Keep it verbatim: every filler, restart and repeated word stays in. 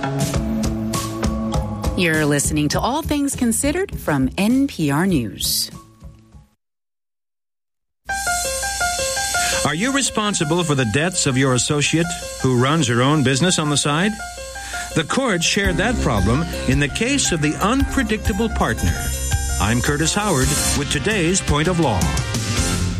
You're listening to All Things Considered from N P R News. Are you responsible for the debts of your associate who runs her own business on the side? The court shared that problem in the case of the unpredictable partner. I'm Curtis Howard with today's Point of Law.